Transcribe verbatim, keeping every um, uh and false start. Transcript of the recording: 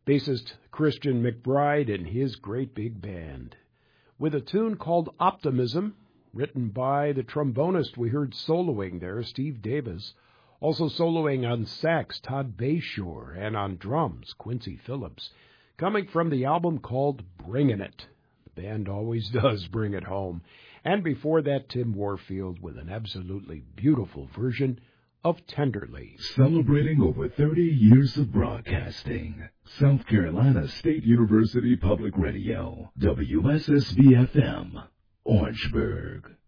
bassist Christian McBride and his great big band, with a tune called Optimism, written by the trombonist we heard soloing there, Steve Davis, also soloing on sax, Todd Bayshore, and on drums, Quincy Phillips, coming from the album called Bringin' It. The band always does bring it home. And before that, Tim Warfield with an absolutely beautiful version of Tenderly. Celebrating over thirty years of broadcasting. South Carolina State University Public Radio, W S S B F M, Orangeburg.